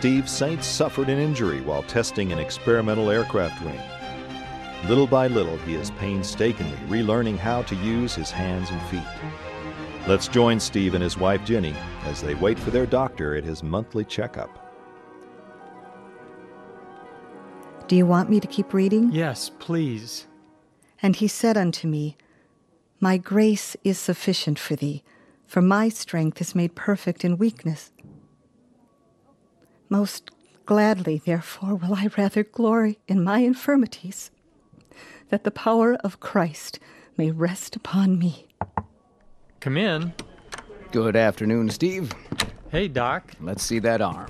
Steve Saints suffered an injury while testing an experimental aircraft wing. Little by little, he is painstakingly relearning how to use his hands and feet. Let's join Steve and his wife Jenny as they wait for their doctor at his monthly checkup. Do you want me to keep reading? Yes, please. And he said unto me, My grace is sufficient for thee, for my strength is made perfect in weakness. Most gladly, therefore, will I rather glory in my infirmities, that the power of Christ may rest upon me. Come in. Good afternoon, Steve. Hey, Doc. Let's see that arm.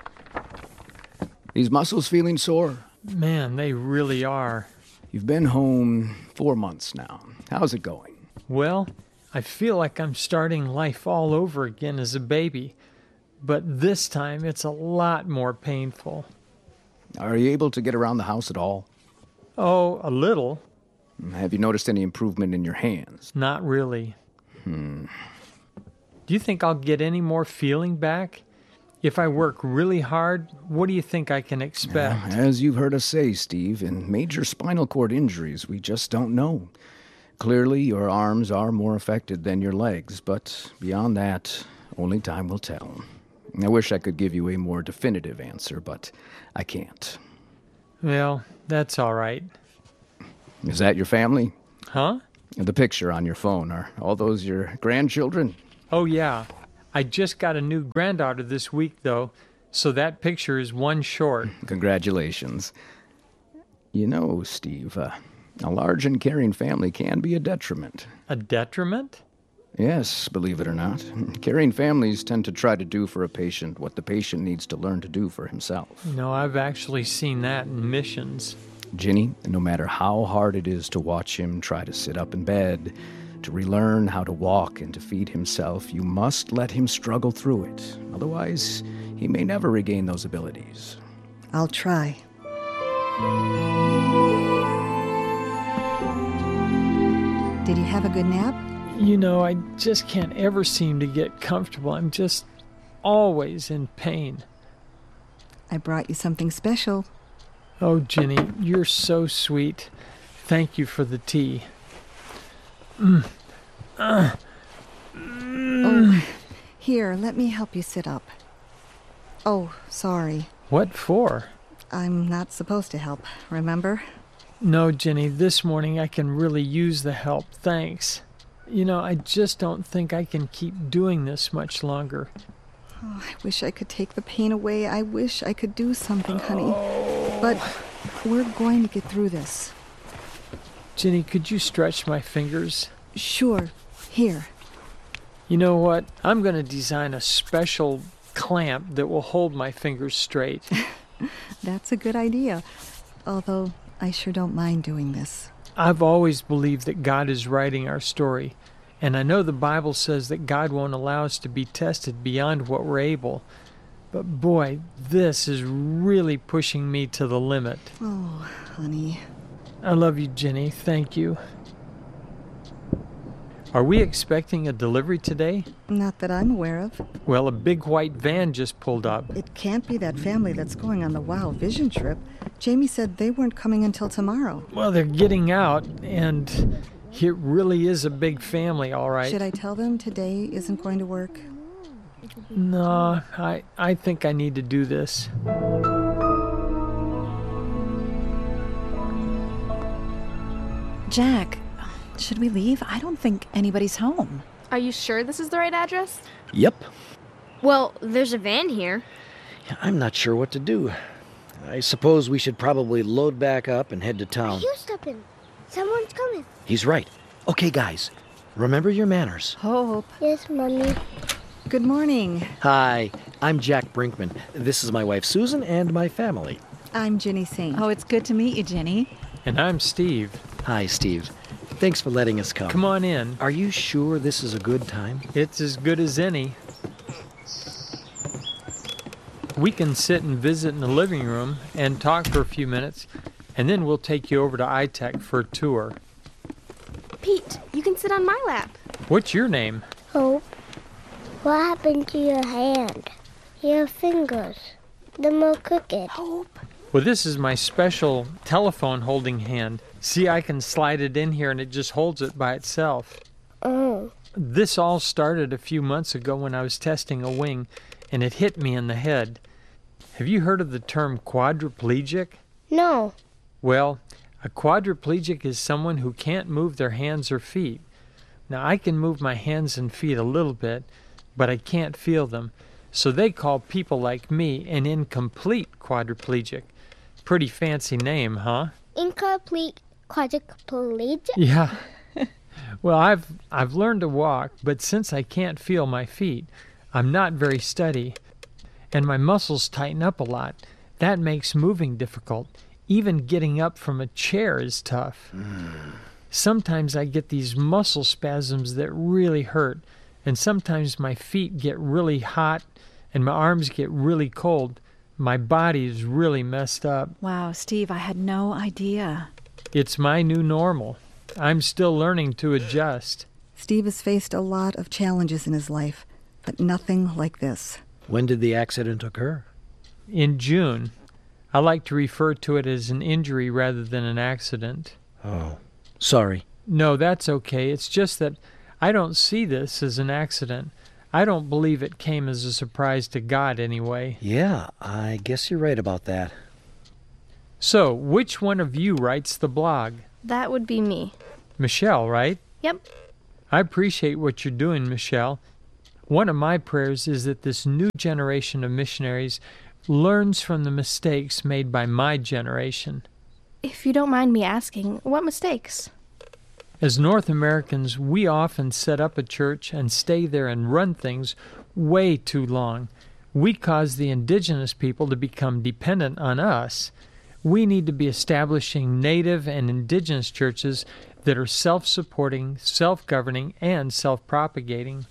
These muscles feeling sore? Man, they really are. You've been home 4 months now. How's it going? Well, I feel like I'm starting life all over again as a baby, but this time it's a lot more painful. Are you able to get around the house at all? Oh, a little. Have you noticed any improvement in your hands? Not really. Do you think I'll get any more feeling back? If I work really hard, what do you think I can expect? As you've heard us say, Steve, in major spinal cord injuries, we just don't know. Clearly, your arms are more affected than your legs, but beyond that, only time will tell. I wish I could give you a more definitive answer, but I can't. Well, that's all right. Is that your family? Huh? The picture on your phone, are all those your grandchildren? Oh, yeah. I just got a new granddaughter this week, though, so that picture is one short. Congratulations. You know, Steve, a large and caring family can be a detriment. A detriment? Yes, believe it or not. Caring families tend to try to do for a patient what the patient needs to learn to do for himself. No, I've actually seen that in missions. Jenny, no matter how hard it is to watch him try to sit up in bed, to relearn how to walk and to feed himself, you must let him struggle through it. Otherwise, he may never regain those abilities. I'll try. Did you have a good nap? You know, I just can't ever seem to get comfortable. I'm just always in pain. I brought you something special. Oh, Jenny, you're so sweet. Thank you for the tea. Oh, here, let me help you sit up. Oh, sorry. What for? I'm not supposed to help, remember? No, Jenny, this morning I can really use the help, thanks. You know, I just don't think I can keep doing this much longer. Oh, I wish I could take the pain away. I wish I could do something, honey. But we're going to get through this. Jenny, could you stretch my fingers? Sure. Here. You know what? I'm going to design a special clamp that will hold my fingers straight. That's a good idea. Although, I sure don't mind doing this. I've always believed that God is writing our story. And I know the Bible says that God won't allow us to be tested beyond what we're able. But boy, this is really pushing me to the limit. Oh, honey. I love you, Jenny. Thank you. Are we expecting a delivery today? Not that I'm aware of. Well, a big white van just pulled up. It can't be that family that's going on the Wow Vision trip. Jamie said they weren't coming until tomorrow. Well, they're getting out, and it really is a big family, all right. Should I tell them today isn't going to work? No, I think I need to do this. Jack, should we leave? I don't think anybody's home. Are you sure this is the right address? Yep. Well, there's a van here. I'm not sure what to do. I suppose we should probably load back up and head to town. You stopping? Someone's coming. He's right. Okay, guys. Remember your manners. Hope. Yes, Mommy. Good morning. Hi, I'm Jack Brinkman. This is my wife Susan and my family. I'm Jenny Saint. Oh, it's good to meet you, Jenny. And I'm Steve. Hi, Steve. Thanks for letting us come. Come on in. Are you sure this is a good time? It's as good as any. We can sit and visit in the living room and talk for a few minutes, and then we'll take you over to iTech for a tour. Pete, you can sit on my lap. What's your name? Hope. What happened to your hand? Your fingers. the more crooked. Hope. Well, this is my special telephone holding hand. See, I can slide it in here and it just holds it by itself. Oh. This all started a few months ago when I was testing a wing, and it hit me in the head. Have you heard of the term quadriplegic? No. Well, a quadriplegic is someone who can't move their hands or feet. Now, I can move my hands and feet a little bit, but I can't feel them. So they call people like me an incomplete quadriplegic. Pretty fancy name, huh? Incomplete quadriplegic? Yeah. Well, I've learned to walk, but since I can't feel my feet, I'm not very steady, and my muscles tighten up a lot. That makes moving difficult. Even getting up from a chair is tough. Sometimes I get these muscle spasms that really hurt, and sometimes my feet get really hot and my arms get really cold. My body is really messed up. Wow, Steve, I had no idea. It's my new normal. I'm still learning to adjust. Steve has faced a lot of challenges in his life, but nothing like this. When did the accident occur? In June. I like to refer to it as an injury rather than an accident. Oh, sorry. No, that's okay. It's just that I don't see this as an accident. I don't believe it came as a surprise to God anyway. Yeah, I guess you're right about that. So, which one of you writes the blog? That would be me. Michelle, right? Yep. I appreciate what you're doing, Michelle. One of my prayers is that this new generation of missionaries learns from the mistakes made by my generation. If you don't mind me asking, what mistakes? As North Americans, we often set up a church and stay there and run things way too long. We cause the indigenous people to become dependent on us. We need to be establishing native and indigenous churches that are self-supporting, self-governing, and self-propagating.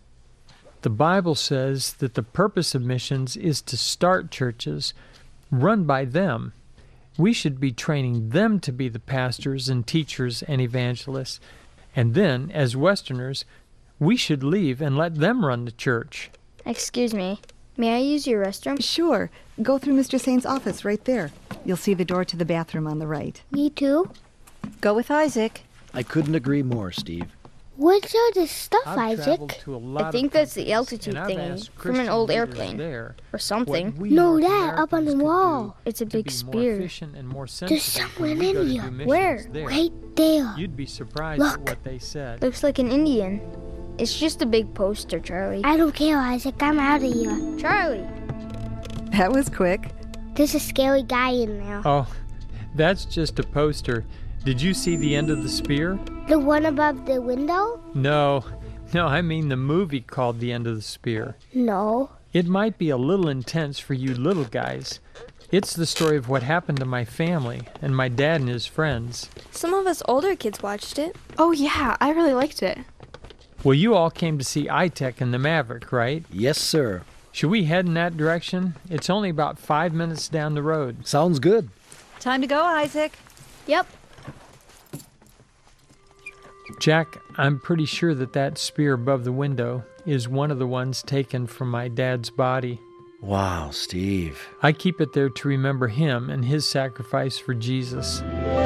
The Bible says that the purpose of missions is to start churches run by them. We should be training them to be the pastors and teachers and evangelists. And then, as Westerners, we should leave and let them run the church. Excuse me. May I use your restroom? Sure. Go through Mr. Saint's office right there. You'll see the door to the bathroom on the right. Me too. Go with Isaac. I couldn't agree more, Steve. What's all this stuff, I've Isaac? traveled to a lot I think of that's the countries, altitude and I've thingy asked from an Christian old leaders airplane there or something. what we No, North that up on the Americans could wall. do It's a to big be more spear. efficient and more There's sensitive someone when we go in to here. do missions Where? there. Right there. You'd be surprised Look. at what they said. Looks like an Indian. It's just a big poster, Charlie. I don't care, Isaac. I'm out of here. Charlie! That was quick. There's a scary guy in there. Oh, that's just a poster. Did you see the end of the spear? The one above the window? No, I mean the movie called The End of the Spear. No. It might be a little intense for you little guys. It's the story of what happened to my family and my dad and his friends. Some of us older kids watched it. Oh, yeah, I really liked it. Well, you all came to see iTech and the Maverick, right? Yes, sir. Should we head in that direction? It's only about 5 minutes down the road. Sounds good. Time to go, Isaac. Yep. Jack, I'm pretty sure that spear above the window is one of the ones taken from my dad's body. Wow, Steve. I keep it there to remember him and his sacrifice for Jesus.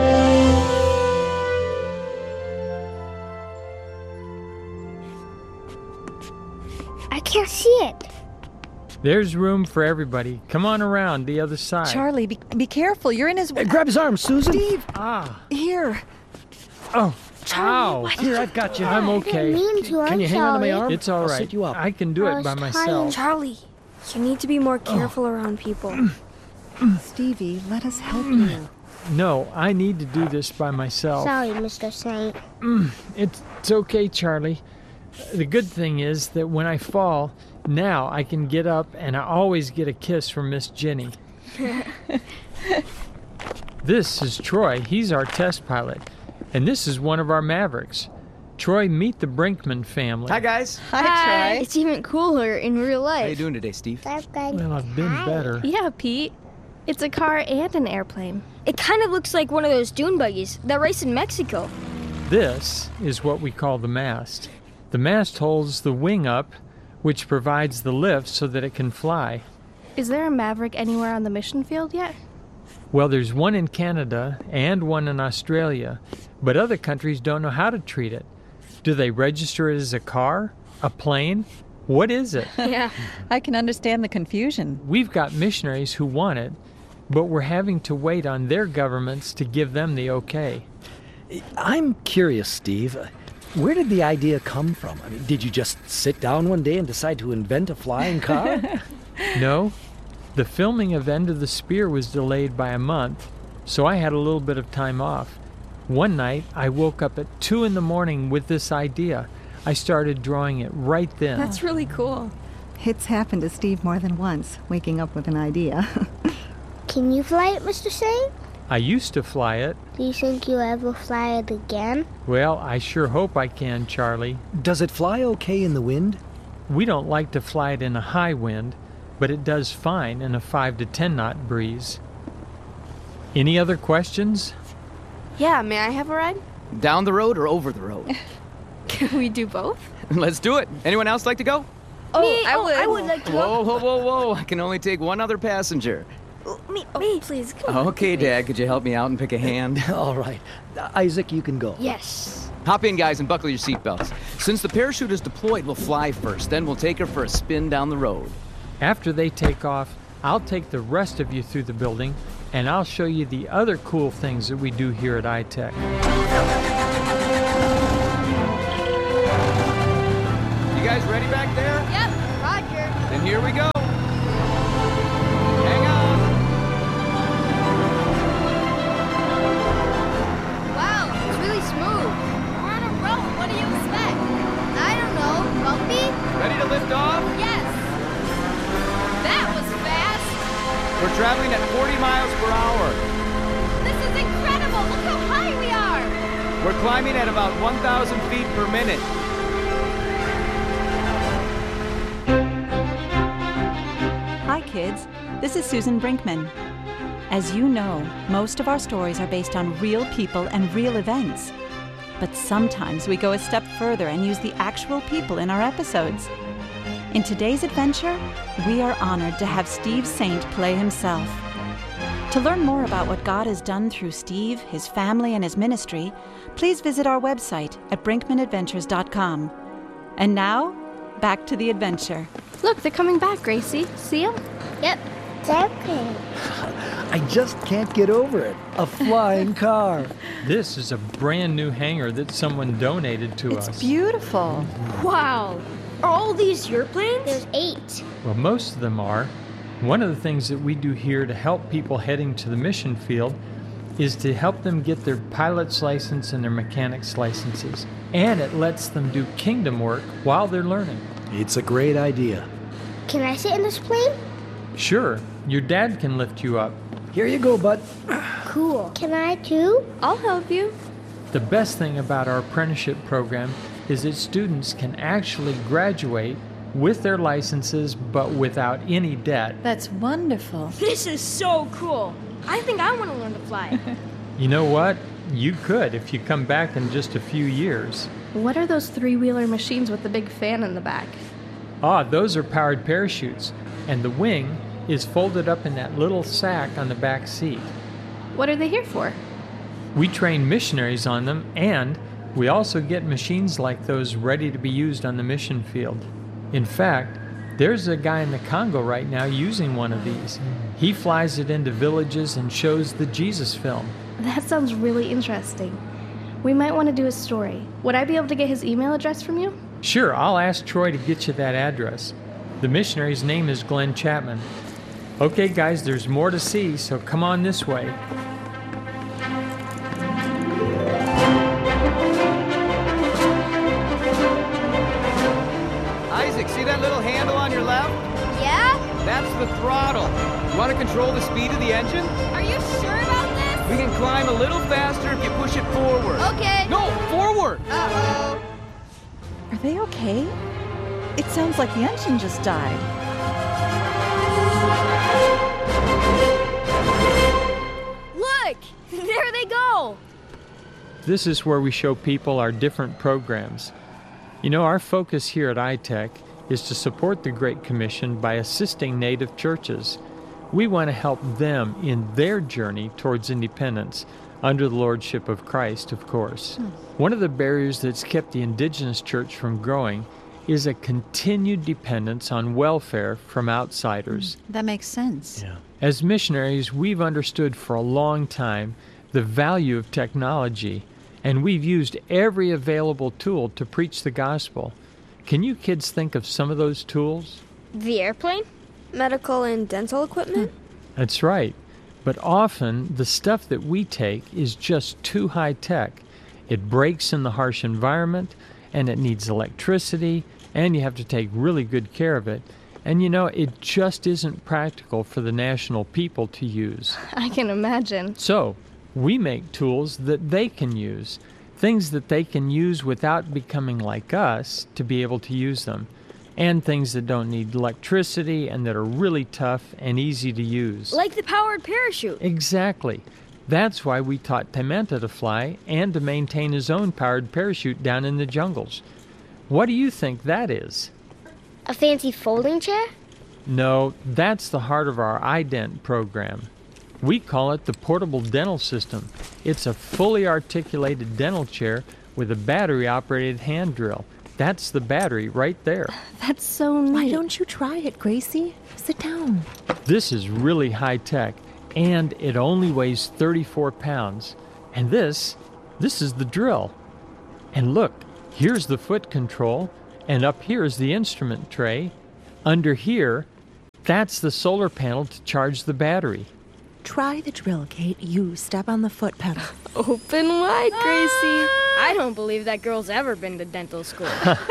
I can't see it. There's room for everybody. Come on around the other side. Charlie, be careful. You're in his way. Grab his arm, Susan. Steve, Ah. here. Oh. Ow. Here, I've got you. I'm I okay. didn't mean to. Can you hang on to my arm? It's all I'll right. sit you up. I can do I it by was myself. Charlie, you need to be more careful around people. Stevie, let us help you. No, I need to do this by myself. Sorry, Mr. Saint. It's okay, Charlie. The good thing is that when I fall, now I can get up and I always get a kiss from Miss Jenny. This is Troy. He's our test pilot. And this is one of our Mavericks. Troy, meet the Brinkman family. Hi, guys. Hi, Troy. It's even cooler in real life. How you doing today, Steve? Well, I've been better. Yeah, Pete. It's a car and an airplane. It kind of looks like one of those dune buggies that race in Mexico. This is what we call the mast. The mast holds the wing up, which provides the lift so that it can fly. Is there a Maverick anywhere on the mission field yet? Well, there's one in Canada and one in Australia, but other countries don't know how to treat it. Do they register it as a car? A plane? What is it? Yeah. I can understand the confusion. We've got missionaries who want it, but we're having to wait on their governments to give them the okay. I'm curious, Steve. Where did the idea come from? I mean, did you just sit down one day and decide to invent a flying car? No. The filming of End of the Spear was delayed by a month, so I had a little bit of time off. One night, I woke up at 2 a.m. with this idea. I started drawing it right then. That's really cool. It's happened to Steve more than once, waking up with an idea. Can you fly it, Mr. Saint? I used to fly it. Do you think you'll ever fly it again? Well, I sure hope I can, Charlie. Does it fly okay in the wind? We don't like to fly it in a high wind, but it does fine in a 5 to 10 knot breeze. Any other questions? Yeah, may I have a ride? Down the road or over the road? Can we do both? Let's do it. Anyone else like to go? Oh, I would like to go. Whoa. I can only take one other passenger. Me, please. Come on. Okay, Dad, could you help me out and pick a hand? All right. Isaac, you can go. Yes. Hop in, guys, and buckle your seatbelts. Since the parachute is deployed, we'll fly first. Then we'll take her for a spin down the road. After they take off, I'll take the rest of you through the building, and I'll show you the other cool things that we do here at iTech. You guys ready back there? Yep, Roger. Then here we go. Hang on. Wow, it's really smooth. We're on a road. What do you expect? I don't know. Bumpy? Ready to lift off? Yes. That was fast. We're traveling at 40 miles per hour. This is incredible. Look how high we are. We're climbing at about 1,000 feet per minute. Hi, kids. This is Susan Brinkman. As you know, most of our stories are based on real people and real events. But sometimes we go a step further and use the actual people in our episodes. In today's adventure, we are honored to have Steve Saint play himself. To learn more about what God has done through Steve, his family, and his ministry, please visit our website at brinkmanadventures.com. And now, back to the adventure. Look, they're coming back, Gracie. See them? Yep. Okay. I just can't get over it. A flying car. This is a brand new hangar that someone donated to us. It's beautiful. Wow. Are all these your planes? There's 8. Well, most of them are. One of the things that we do here to help people heading to the mission field is to help them get their pilot's license and their mechanic's licenses. And it lets them do kingdom work while they're learning. It's a great idea. Can I sit in this plane? Sure, your dad can lift you up. Here you go, bud. Cool. Can I too? I'll help you. The best thing about our apprenticeship program is that students can actually graduate with their licenses but without any debt. That's wonderful. This is so cool. I think I want to learn to fly. You know what? You could if you come back in just a few years. What are those three-wheeler machines with the big fan in the back? Those are powered parachutes, and the wing is folded up in that little sack on the back seat. What are they here for? We train missionaries on them, and we also get machines like those ready to be used on the mission field. In fact, there's a guy in the Congo right now using one of these. He flies it into villages and shows the Jesus film. That sounds really interesting. We might want to do a story. Would I be able to get his email address from you? Sure, I'll ask Troy to get you that address. The missionary's name is Glenn Chapman. Okay, guys, there's more to see, so come on this way. Isaac, see that little handle on your left? Yeah? That's the throttle. You want to control the speed of the engine? Are you sure about this? We can climb a little faster if you push it forward. Okay. No, forward! Uh-oh. Are they okay? It sounds like the engine just died. Look! There they go! This is where we show people our different programs. You know, our focus here at iTech is to support the Great Commission by assisting Native churches. We want to help them in their journey towards independence, under the lordship of Christ, of course. One of the barriers that's kept the indigenous church from growing is a continued dependence on welfare from outsiders. That makes sense. Yeah. As missionaries, we've understood for a long time the value of technology, and we've used every available tool to preach the gospel. Can you kids think of some of those tools? The airplane? Medical and dental equipment? That's right. But often, the stuff that we take is just too high-tech. It breaks in the harsh environment, and it needs electricity, and you have to take really good care of it. And you know, it just isn't practical for the national people to use. I can imagine. So, we make tools that they can use, things that they can use without becoming like us to be able to use them, and things that don't need electricity and that are really tough and easy to use. Like the powered parachute. Exactly. That's why we taught Taimenta to fly and to maintain his own powered parachute down in the jungles. What do you think that is? A fancy folding chair? No, that's the heart of our iDent program. We call it the Portable Dental System. It's a fully articulated dental chair with a battery-operated hand drill. That's the battery right there. That's so neat. Why don't you try it, Gracie? Sit down. This is really high-tech, and it only weighs 34 pounds. And this is the drill. And look, here's the foot control, and up here is the instrument tray. Under here, that's the solar panel to charge the battery. Try the drill, Kate. You step on the foot pedal. Open wide, Gracie. I don't believe that girl's ever been to dental school.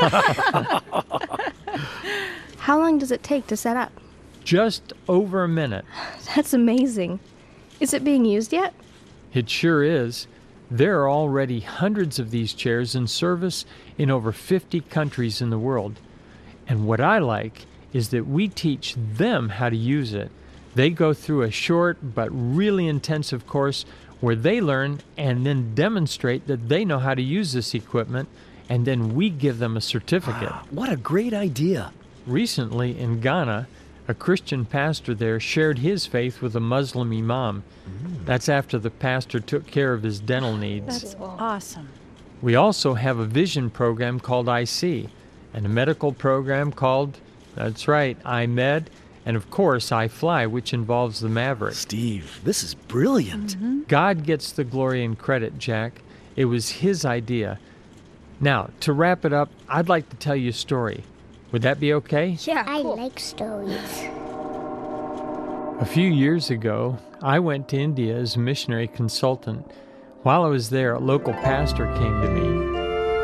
How long does it take to set up? Just over a minute. That's amazing. Is it being used yet? It sure is. There are already hundreds of these chairs in service in over 50 countries in the world. And what I like is that we teach them how to use it. They go through a short but really intensive course where they learn and then demonstrate that they know how to use this equipment, and then we give them a certificate. What a great idea. Recently in Ghana, a Christian pastor there shared his faith with a Muslim imam. That's after the pastor took care of his dental needs. That's awesome. We also have a vision program called IC, and a medical program called, that's right, iMed, and of course iFly, which involves the Maverick. Steve, this is brilliant. God gets the glory and credit, Jack. It was his idea. Now, to wrap it up, I'd like to tell you a story. Would that be okay? Yeah, I cool. like stories. A few years ago, I went to India as a missionary consultant. While I was there, a local pastor came to me.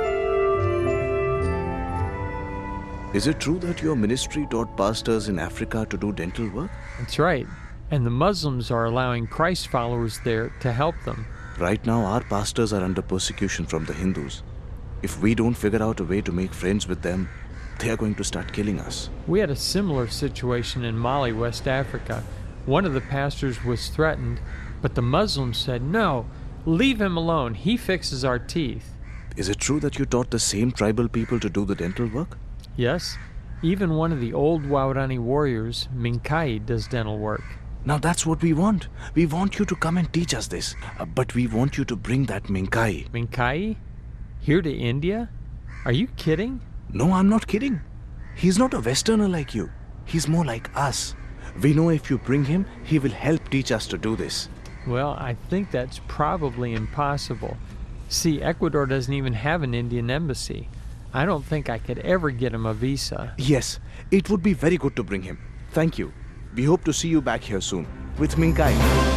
Is it true that your ministry taught pastors in Africa to do dental work? That's right. And the Muslims are allowing Christ followers there to help them. Right now, our pastors are under persecution from the Hindus. If we don't figure out a way to make friends with them, they are going to start killing us. We had a similar situation in Mali, West Africa. One of the pastors was threatened, but the Muslims said, "No, leave him alone. He fixes our teeth." Is it true that you taught the same tribal people to do the dental work? Yes. Even one of the old Waorani warriors, Minkai, does dental work. Now that's what we want. We want you to come and teach us this. But we want you to bring that Minkai. Minkai? Here to India? Are you kidding? No, I'm not kidding. He's not a Westerner like you. He's more like us. We know if you bring him, he will help teach us to do this. Well, I think that's probably impossible. See, Ecuador doesn't even have an Indian embassy. I don't think I could ever get him a visa. Yes, it would be very good to bring him. Thank you. We hope to see you back here soon with Minkai.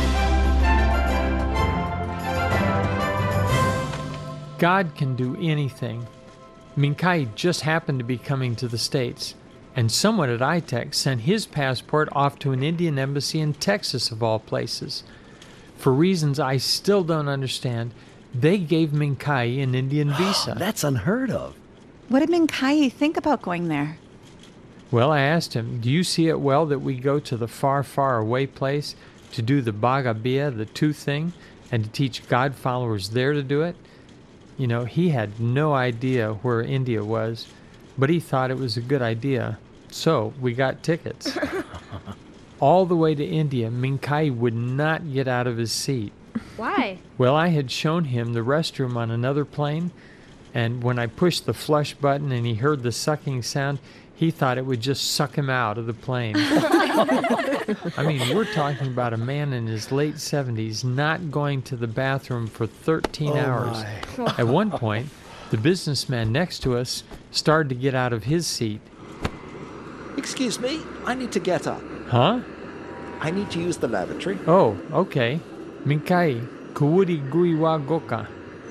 God can do anything. Minkai just happened to be coming to the States, and someone at iTech sent his passport off to an Indian embassy in Texas, of all places. For reasons I still don't understand, they gave Minkai an Indian visa. That's unheard of. What did Minkai think about going there? Well, I asked him, do you see it well that we go to the far, far away place to do the Bhagabia, the tooth thing, and to teach God followers there to do it? You know, he had no idea where India was. but he thought it was a good idea, so we got tickets. All the way to India, Minkai would not get out of his seat. Why? Well, I had shown him the restroom on another plane, and when I pushed the flush button and he heard the sucking sound, he thought it would just suck him out of the plane. I mean, we're talking about a man in his late 70s not going to the bathroom for 13 hours. At one point, the businessman next to us started to get out of his seat. Excuse me, I need to get up. Huh? I need to use the lavatory. Oh, okay. Minkai, kuwuri gui wa goka.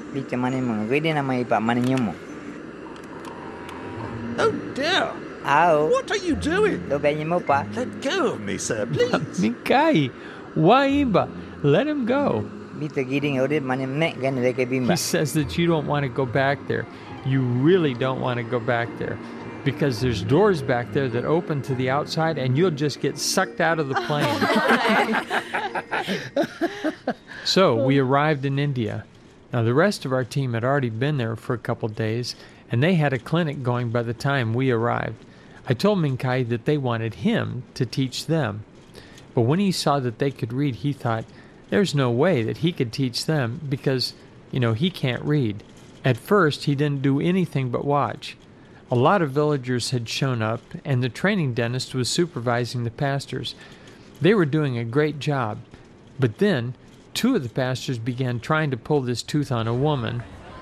Oh dear! What are you doing? Let go of me, sir, please. Minkai, waiba, let him go. He says that you don't want to go back there. You really don't want to go back there. Because there's doors back there that open to the outside and you'll just get sucked out of the plane. So we arrived in India. Now the rest of our team had already been there for a couple days and they had a clinic going by the time we arrived. I told Minkai that they wanted him to teach them. But when he saw that they could read, he thought, there's no way that he could teach them because, he can't read. At first, he didn't do anything but watch. A lot of villagers had shown up, and the training dentist was supervising the pastors. They were doing a great job. But then, 2 of the pastors began trying to pull this tooth on a woman.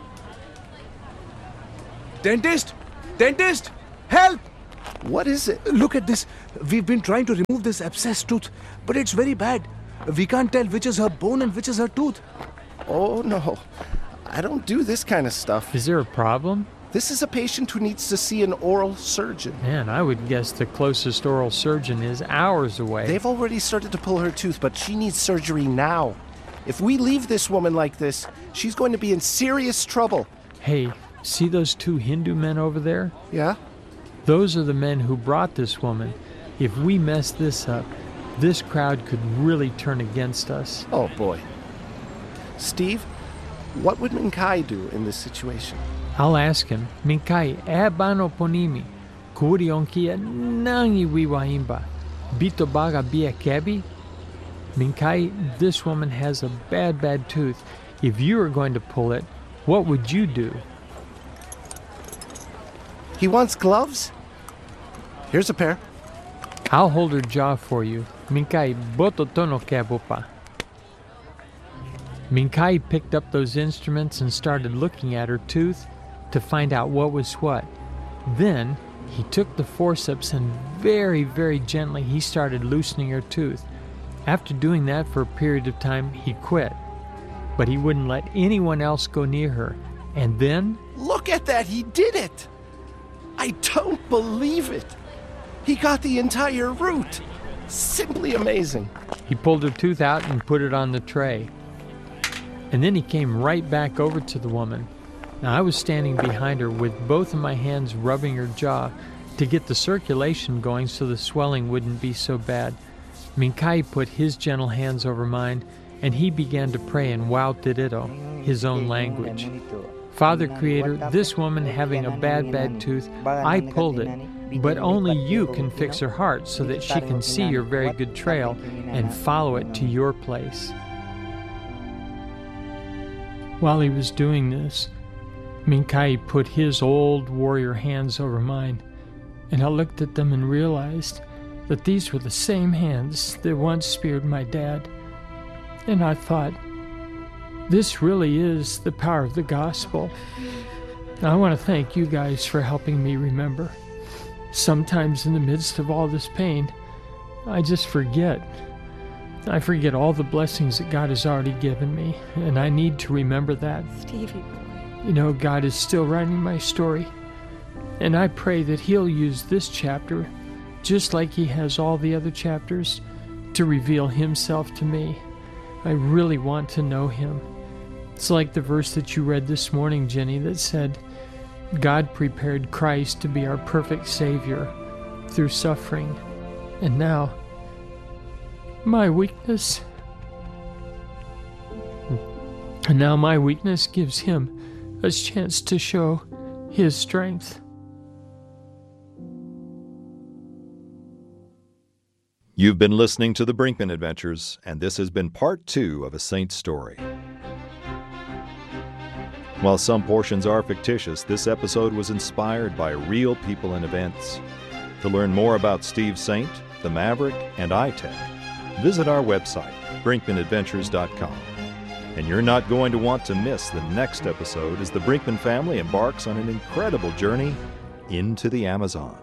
Dentist! Dentist! Help! What is it? Look at this. We've been trying to remove this abscessed tooth, but it's very bad. We can't tell which is her bone and which is her tooth. Oh, no. I don't do this kind of stuff. Is there a problem? This is a patient who needs to see an oral surgeon. Man, I would guess the closest oral surgeon is hours away. They've already started to pull her tooth, but she needs surgery now. If we leave this woman like this, she's going to be in serious trouble. Hey, see those 2 Hindu men over there? Yeah? Those are the men who brought this woman. If we mess this up, this crowd could really turn against us. Oh, boy. Steve, what would Minkai do in this situation? I'll ask him. Minkai, ebano ponimi. Kuri onkia nangi wiwaimba. Bito baga bia kebi. Minkai, this woman has a bad tooth. If you were going to pull it, what would you do? He wants gloves? Here's a pair. I'll hold her jaw for you. Minkai, boto tono kebupa. Minkai picked up those instruments and started looking at her tooth to find out what was what. Then he took the forceps and very, very gently he started loosening her tooth. After doing that for a period of time, he quit. But he wouldn't let anyone else go near her. And then... Look at that! He did it! I don't believe it! He got the entire root! Simply amazing. He pulled her tooth out and put it on the tray. And then he came right back over to the woman. Now, I was standing behind her with both of my hands rubbing her jaw to get the circulation going so the swelling wouldn't be so bad. Minkai put his gentle hands over mine, and he began to pray in Wautirito, his own language. Father Creator, this woman having a bad tooth, I pulled it, but only you can fix her heart so that she can see your very good trail and follow it to your place. While he was doing this, Minkai put his old warrior hands over mine, and I looked at them and realized that these were the same hands that once speared my dad. And I thought, this really is the power of the gospel. I want to thank you guys for helping me remember. Sometimes in the midst of all this pain, I just forget. I forget all the blessings that God has already given me, and I need to remember that. Stevie. God is still writing my story, and I pray that He'll use this chapter, just like He has all the other chapters, to reveal Himself to me. I really want to know Him. It's like the verse that you read this morning, Jenny, that said, God prepared Christ to be our perfect Savior through suffering, and now, my weakness. And now my weakness gives Him a chance to show His strength. You've been listening to the Brinkman Adventures, and this has been part 2 of A Saint's Story. While some portions are fictitious, this episode was inspired by real people and events. To learn more about Steve Saint, the Maverick, and iTech, visit our website, brinkmanadventures.com. And you're not going to want to miss the next episode as the Brinkman family embarks on an incredible journey into the Amazon.